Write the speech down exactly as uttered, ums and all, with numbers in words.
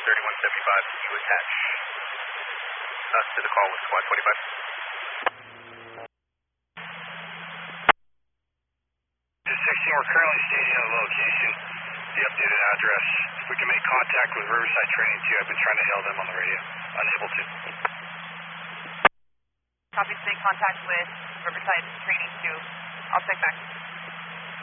thirty-one seventy-five, you attach us to the call with squad twenty-five. sixteen, we're currently staging at a location, the updated address. If we can make contact with Riverside Training two, I've been trying to hail them on the radio. Unable to. Copy, make contact with Riverside Training two. I'll check back.